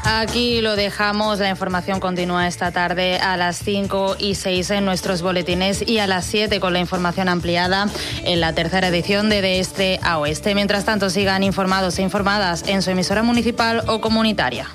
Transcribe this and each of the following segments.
Aquí lo dejamos. La información continúa esta tarde a las 5:06 en nuestros boletines y a las 7 con la información ampliada en la tercera edición de Este a Oeste. Mientras tanto, sigan informados e informadas en su emisora municipal o comunitaria.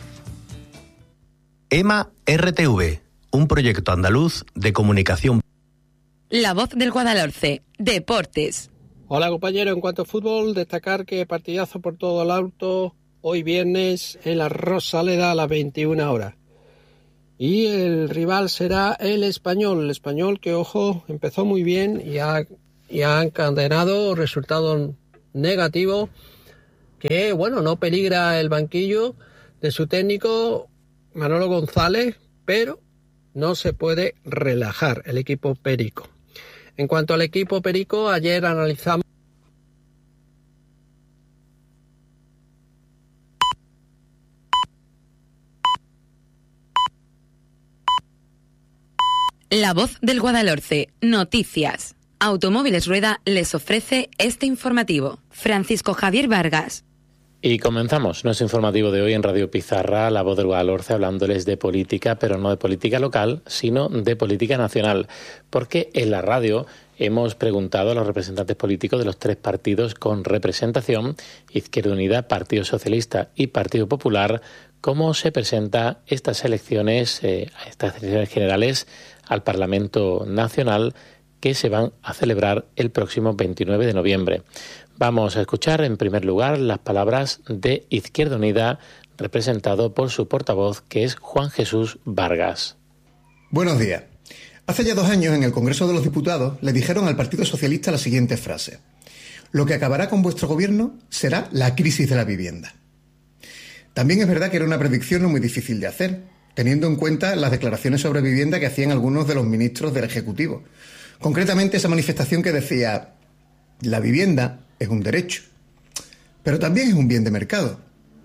EMA RTV, un proyecto andaluz de comunicación. La Voz del Guadalhorce, Deportes. Hola compañero, en cuanto a fútbol, destacar que partidazo por todo el alto hoy viernes en la Rosaleda a las 21 horas. Y el rival será el Español que, ojo, empezó muy bien y ha encadenado resultados negativos que, bueno, no peligra el banquillo de su técnico Manolo González, pero no se puede relajar el equipo perico. En cuanto al equipo perico, ayer analizamos La Voz del Guadalhorce, noticias. Automóviles Rueda les ofrece este informativo. Francisco Javier Vargas. Y comenzamos nuestro informativo de hoy en Radio Pizarra, La Voz del Guadalhorce, hablándoles de política, pero no de política local, sino de política nacional. Porque en la radio hemos preguntado a los representantes políticos de los tres partidos con representación, Izquierda Unida, Partido Socialista y Partido Popular, cómo se presenta estas elecciones generales al Parlamento Nacional que se van a celebrar el próximo 29 de noviembre. Vamos a escuchar en primer lugar las palabras de Izquierda Unida, representado por su portavoz, que es Juan Jesús Vargas. Buenos días. Hace ya 2 años, en el Congreso de los Diputados, le dijeron al Partido Socialista la siguiente frase: lo que acabará con vuestro gobierno será la crisis de la vivienda. También es verdad que era una predicción no muy difícil de hacer, teniendo en cuenta las declaraciones sobre vivienda que hacían algunos de los ministros del Ejecutivo. Concretamente, esa manifestación que decía: la vivienda es un derecho, pero también es un bien de mercado.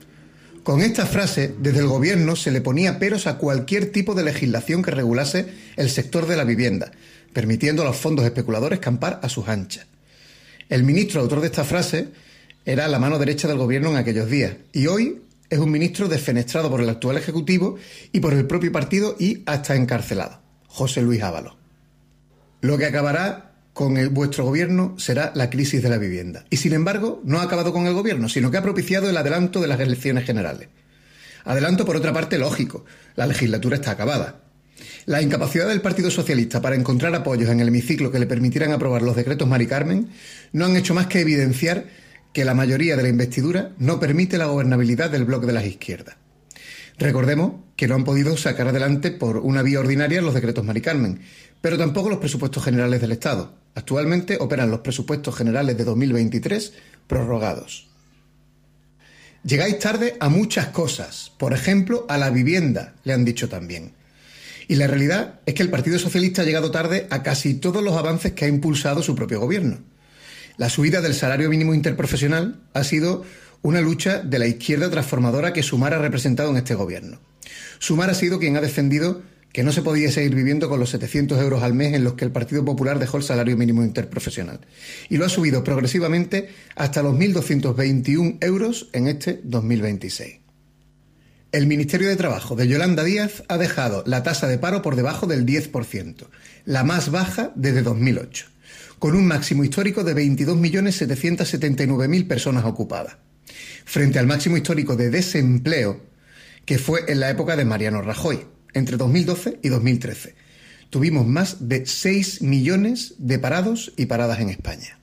Con esta frase, desde el Gobierno se le ponía peros a cualquier tipo de legislación que regulase el sector de la vivienda, permitiendo a los fondos especuladores campar a sus anchas. El ministro autor de esta frase era la mano derecha del Gobierno en aquellos días, y hoy es un ministro defenestrado por el actual Ejecutivo y por el propio partido y hasta encarcelado, José Luis Ábalos. Lo que acabará con vuestro gobierno será la crisis de la vivienda. Y sin embargo, no ha acabado con el gobierno, sino que ha propiciado el adelanto de las elecciones generales. Adelanto, por otra parte, lógico. La legislatura está acabada. La incapacidad del Partido Socialista para encontrar apoyos en el hemiciclo que le permitieran aprobar los decretos Mari Carmen no han hecho más que evidenciar que la mayoría de la investidura no permite la gobernabilidad del bloque de las izquierdas. Recordemos que no han podido sacar adelante por una vía ordinaria los decretos Mari Carmen, pero tampoco los presupuestos generales del Estado. Actualmente operan los presupuestos generales de 2023 prorrogados. Llegáis tarde a muchas cosas, por ejemplo, a la vivienda, le han dicho también. Y la realidad es que el Partido Socialista ha llegado tarde a casi todos los avances que ha impulsado su propio gobierno. La subida del salario mínimo interprofesional ha sido una lucha de la izquierda transformadora que Sumar ha representado en este gobierno. Sumar ha sido quien ha defendido que no se podía seguir viviendo con los 700 euros al mes en los que el Partido Popular dejó el salario mínimo interprofesional. Y lo ha subido progresivamente hasta los 1.221 euros en este 2026. El Ministerio de Trabajo de Yolanda Díaz ha dejado la tasa de paro por debajo del 10%, la más baja desde 2008, con un máximo histórico de 22.779.000 personas ocupadas, frente al máximo histórico de desempleo que fue en la época de Mariano Rajoy, entre 2012 y 2013. Tuvimos más de 6 millones de parados y paradas en España.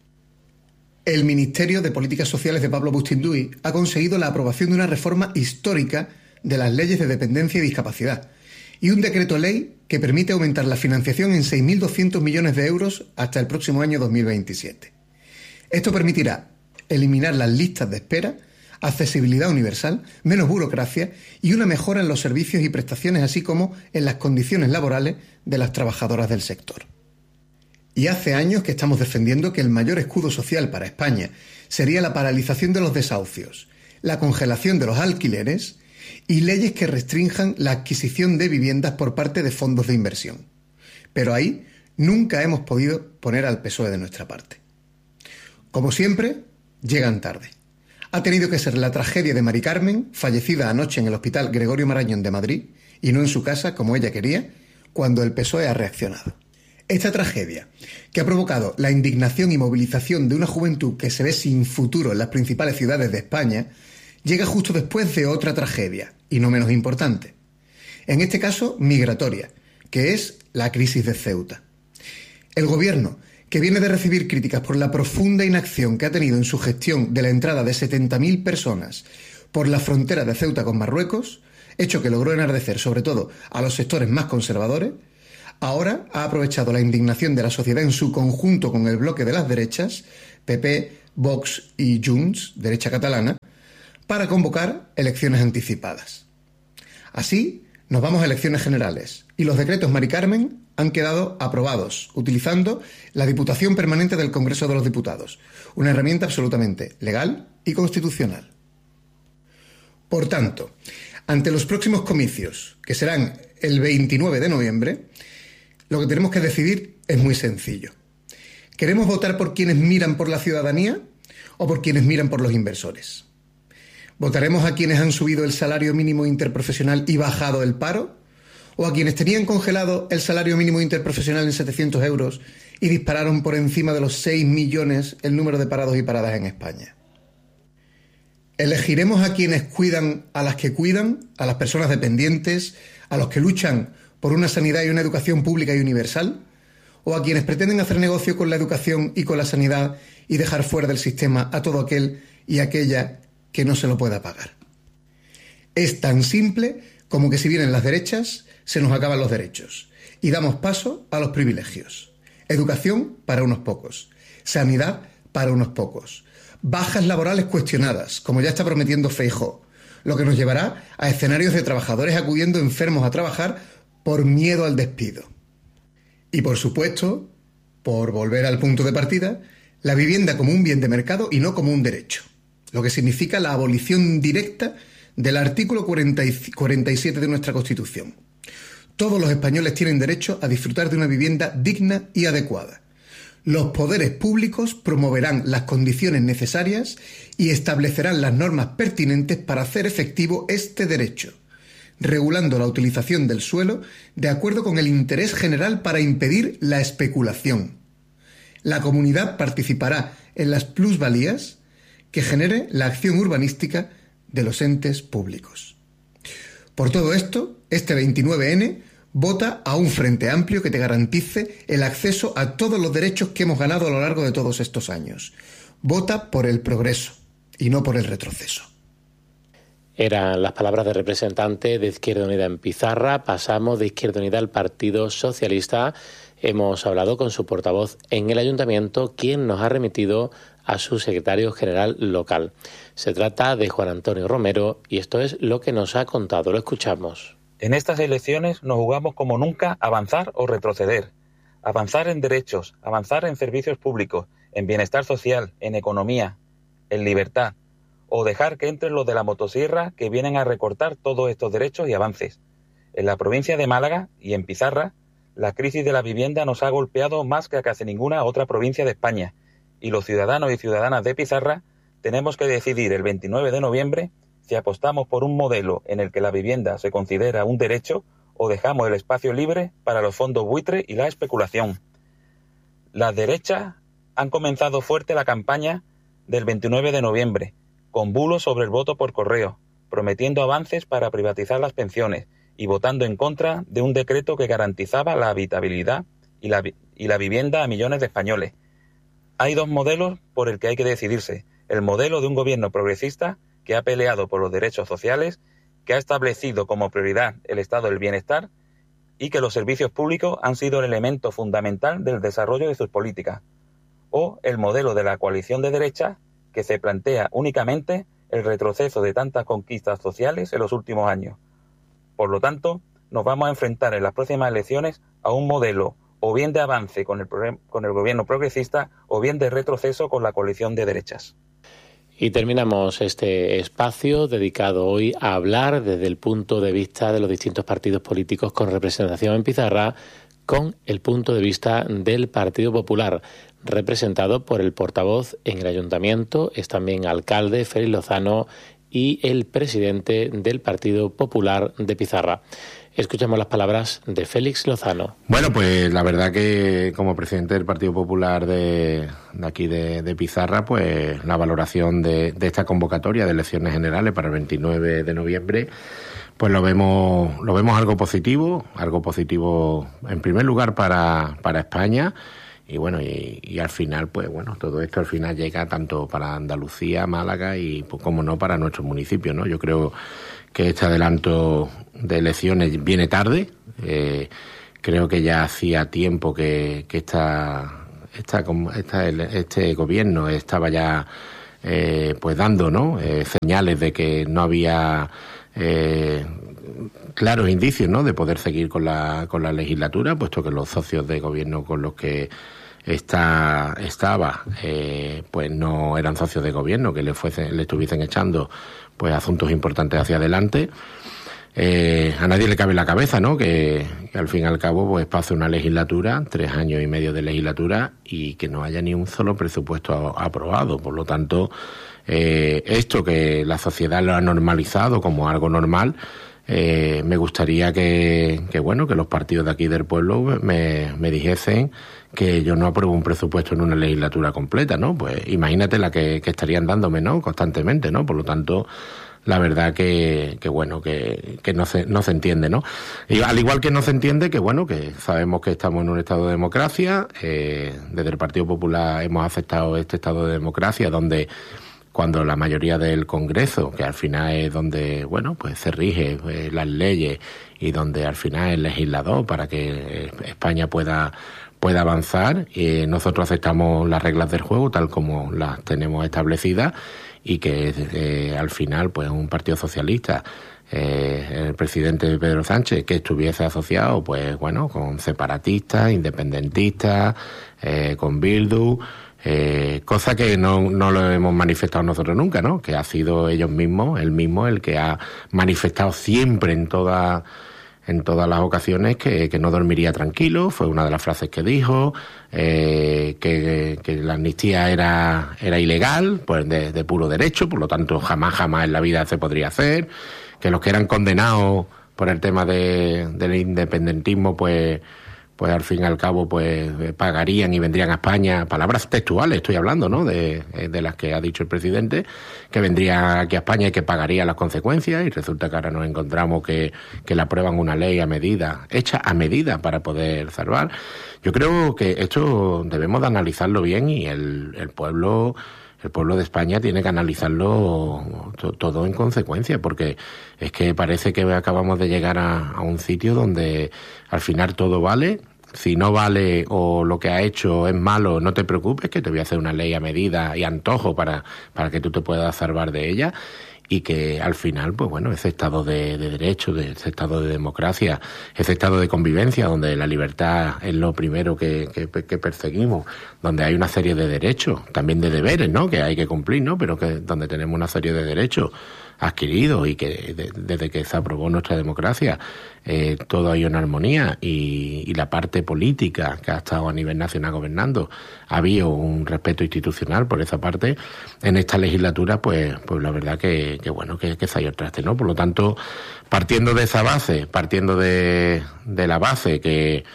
El Ministerio de Políticas Sociales de Pablo Bustinduy ha conseguido la aprobación de una reforma histórica de las leyes de dependencia y discapacidad y un decreto ley que permite aumentar la financiación en 6.200 millones de euros hasta el próximo año 2027. Esto permitirá eliminar las listas de espera, accesibilidad universal, menos burocracia y una mejora en los servicios y prestaciones, así como en las condiciones laborales de las trabajadoras del sector. Y hace años que estamos defendiendo que el mayor escudo social para España sería la paralización de los desahucios, la congelación de los alquileres y leyes que restrinjan la adquisición de viviendas por parte de fondos de inversión. Pero ahí nunca hemos podido poner al PSOE de nuestra parte. Como siempre, llegan tarde. ha tenido que ser la tragedia de Mari Carmen, fallecida anoche en el Hospital Gregorio Marañón de Madrid, y no en su casa como ella quería, cuando el PSOE ha reaccionado. Esta tragedia, que ha provocado la indignación y movilización de una juventud que se ve sin futuro en las principales ciudades de España, llega justo después de otra tragedia, y no menos importante. En este caso, migratoria, que es la crisis de Ceuta. El Gobierno, que viene de recibir críticas por la profunda inacción que ha tenido en su gestión de la entrada de 70.000 personas por la frontera de Ceuta con Marruecos, hecho que logró enardecer sobre todo a los sectores más conservadores, ahora ha aprovechado la indignación de la sociedad en su conjunto con el bloque de las derechas, PP, Vox y Junts, derecha catalana, para convocar elecciones anticipadas. Así, nos vamos a elecciones generales y los decretos Mari Carmen han quedado aprobados, utilizando la Diputación Permanente del Congreso de los Diputados, una herramienta absolutamente legal y constitucional. Por tanto, ante los próximos comicios, que serán el 29 de noviembre, lo que tenemos que decidir es muy sencillo. ¿Queremos votar por quienes miran por la ciudadanía o por quienes miran por los inversores? ¿Votaremos a quienes han subido el salario mínimo interprofesional y bajado el paro? ¿O a quienes tenían congelado el salario mínimo interprofesional en 700 euros y dispararon por encima de los 6 millones el número de parados y paradas en España? ¿Elegiremos a quienes cuidan a las que cuidan, a las personas dependientes, a los que luchan por una sanidad y una educación pública y universal? ¿O a quienes pretenden hacer negocio con la educación y con la sanidad y dejar fuera del sistema a todo aquel y aquella que no se lo pueda pagar? Es tan simple como que si vienen las derechas, se nos acaban los derechos y damos paso a los privilegios. Educación para unos pocos, sanidad para unos pocos, bajas laborales cuestionadas, como ya está prometiendo Feijóo, lo que nos llevará a escenarios de trabajadores acudiendo enfermos a trabajar por miedo al despido. Y por supuesto, por volver al punto de partida, la vivienda como un bien de mercado y no como un derecho, lo que significa la abolición directa del artículo 47 de nuestra Constitución. Todos los españoles tienen derecho a disfrutar de una vivienda digna y adecuada. Los poderes públicos promoverán las condiciones necesarias y establecerán las normas pertinentes para hacer efectivo este derecho, regulando la utilización del suelo de acuerdo con el interés general para impedir la especulación. La comunidad participará en las plusvalías que genere la acción urbanística de los entes públicos. Por todo esto, este 29N vota a un frente amplio que te garantice el acceso a todos los derechos que hemos ganado a lo largo de todos estos años. Vota por el progreso y no por el retroceso. Eran las palabras del representante de Izquierda Unida en Pizarra. Pasamos de Izquierda Unida al Partido Socialista. Hemos hablado con su portavoz en el Ayuntamiento, quien nos ha remitido a su secretario general local. Se trata de Juan Antonio Romero y esto es lo que nos ha contado. Lo escuchamos. En estas elecciones nos jugamos como nunca avanzar o retroceder. Avanzar en derechos, avanzar en servicios públicos, en bienestar social, en economía, en libertad. O dejar que entren los de la motosierra que vienen a recortar todos estos derechos y avances. En la provincia de Málaga y en Pizarra, la crisis de la vivienda nos ha golpeado más que a casi ninguna otra provincia de España. Y los ciudadanos y ciudadanas de Pizarra tenemos que decidir el 29 de noviembre si apostamos por un modelo en el que la vivienda se considera un derecho o dejamos el espacio libre para los fondos buitre y la especulación. Las derechas han comenzado fuerte la campaña del 29 de noviembre, con bulos sobre el voto por correo, prometiendo avances para privatizar las pensiones y votando en contra de un decreto que garantizaba la habitabilidad y la vivienda a millones de españoles. Hay dos modelos por el que hay que decidirse. El modelo de un gobierno progresista que ha peleado por los derechos sociales, que ha establecido como prioridad el estado del bienestar y que los servicios públicos han sido el elemento fundamental del desarrollo de sus políticas. O el modelo de la coalición de derechas que se plantea únicamente el retroceso de tantas conquistas sociales en los últimos años. Por lo tanto, nos vamos a enfrentar en las próximas elecciones a un modelo o bien de avance con el gobierno progresista o bien de retroceso con la coalición de derechas. Y terminamos este espacio dedicado hoy a hablar desde el punto de vista de los distintos partidos políticos con representación en Pizarra con el punto de vista del Partido Popular, representado por el portavoz en el Ayuntamiento, es también alcalde Félix Lozano y el presidente del Partido Popular de Pizarra. Escuchamos las palabras de Félix Lozano. Bueno, pues la verdad que como presidente del Partido Popular de aquí de Pizarra, pues la valoración de esta convocatoria de elecciones generales para el 29 de noviembre, pues lo vemos algo positivo en primer lugar para España. Y bueno, y al final, pues bueno, todo esto al final llega tanto para Andalucía, Málaga y, pues como no, para nuestros municipios, ¿no? Yo creo que este adelanto de elecciones viene tarde. Creo que ya hacía tiempo que este gobierno estaba ya pues dando, ¿no? Señales de que no había claros indicios, ¿no? De poder seguir con la legislatura, puesto que los socios de gobierno con los que estaba pues no eran socios de gobierno, que le estuviesen echando pues asuntos importantes hacia adelante. A nadie le cabe en la cabeza, ¿no? Que al fin y al cabo pues pase una legislatura, 3 años y medio de legislatura, y que no haya ni un solo presupuesto aprobado. Por lo tanto, esto que la sociedad lo ha normalizado como algo normal, me gustaría que los partidos de aquí del pueblo me dijesen que yo no apruebo un presupuesto en una legislatura completa, ¿no? Pues imagínate la que estarían dándome, ¿no? Constantemente, ¿no? Por lo tanto, la verdad que no se entiende, ¿no? Y al igual que no se entiende que sabemos que estamos en un estado de democracia, desde el Partido Popular hemos aceptado este estado de democracia donde cuando la mayoría del Congreso, que al final es donde, pues se rige las leyes y donde al final es legislador para que España pueda avanzar, nosotros aceptamos las reglas del juego tal como las tenemos establecidas, y que al final pues un partido socialista, el presidente Pedro Sánchez, que estuviese asociado pues con separatistas, independentistas, con Bildu, cosa que no lo hemos manifestado nosotros nunca, ¿no? Que ha sido él mismo el que ha manifestado siempre en todas las ocasiones que no dormiría tranquilo. Fue una de las frases que dijo, que la amnistía era ilegal, pues de puro derecho, por lo tanto jamás en la vida se podría hacer, que los que eran condenados por el tema del independentismo pues al fin y al cabo pues pagarían y vendrían a España, palabras textuales estoy hablando, ¿no? De las que ha dicho el presidente, que vendría aquí a España y que pagaría las consecuencias, y resulta que ahora nos encontramos que le aprueban una ley hecha a medida para poder salvar. Yo creo que esto debemos de analizarlo bien, y el pueblo de España tiene que analizarlo todo en consecuencia, porque es que parece que acabamos de llegar a un sitio donde al final todo vale. Si no vale o lo que ha hecho es malo, no te preocupes, que te voy a hacer una ley a medida y antojo para que tú te puedas salvar de ella. Y que al final, pues ese estado de derecho, ese estado de democracia, ese estado de convivencia, donde la libertad es lo primero que perseguimos, donde hay una serie de derechos, también de deberes, ¿no? Que hay que cumplir, ¿no? Pero que donde tenemos una serie de derechos adquiridos, y que desde que se aprobó nuestra democracia todo hay una armonía, y la parte política que ha estado a nivel nacional gobernando, ha habido un respeto institucional por esa parte. En esta legislatura pues la verdad que se ha ido al traste, ¿no? Por lo tanto, partiendo de esa base, partiendo de la base que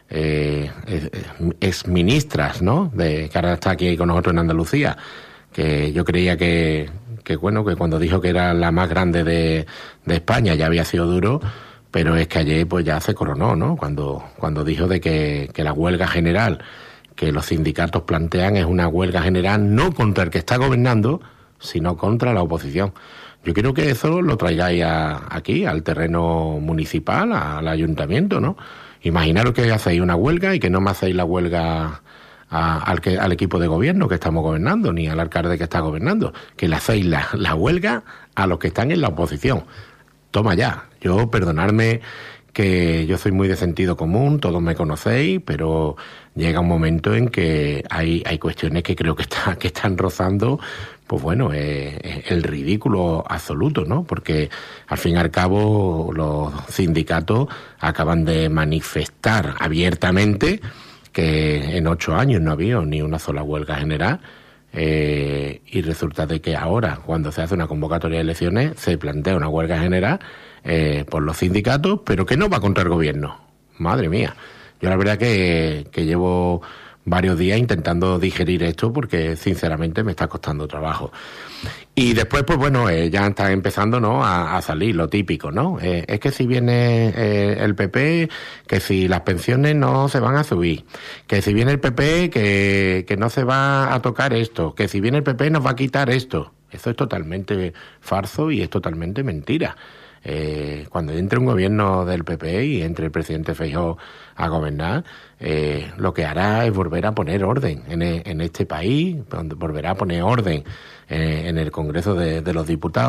es ministras, ¿no? Que ahora está aquí con nosotros en Andalucía, que yo creía que cuando dijo que era la más grande de España ya había sido duro, pero es que ayer pues ya se coronó, ¿no? Cuando dijo de que la huelga general que los sindicatos plantean es una huelga general no contra el que está gobernando, sino contra la oposición. Yo quiero que eso lo traigáis aquí, al terreno municipal, al ayuntamiento, ¿no? Imaginaros que hacéis una huelga y que no me hacéis la huelga al equipo de gobierno que estamos gobernando, ni al alcalde que está gobernando, que le hacéis la huelga a los que están en la oposición. Toma ya. Yo, perdonadme que yo soy muy de sentido común, todos me conocéis, pero llega un momento en que hay cuestiones que creo que están rozando, pues bueno, el ridículo absoluto, ¿no? Porque al fin y al cabo los sindicatos acaban de manifestar abiertamente que en 8 años no había ni una sola huelga general, y resulta de que ahora, cuando se hace una convocatoria de elecciones, se plantea una huelga general por los sindicatos, pero que no va contra el gobierno. Madre mía. Yo la verdad que llevo varios días intentando digerir esto porque sinceramente me está costando trabajo. Y después, pues bueno, ya está empezando, ¿no?, a salir lo típico, ¿no? Es que si viene el PP, que si las pensiones no se van a subir, que si viene el PP, que no se va a tocar esto, que si viene el PP nos va a quitar esto. Eso es totalmente falso y es totalmente mentira. Cuando entre un gobierno del PP y entre el presidente Feijóo a gobernar, lo que hará es volver a poner orden en este país, volverá a poner orden en el Congreso de los Diputados.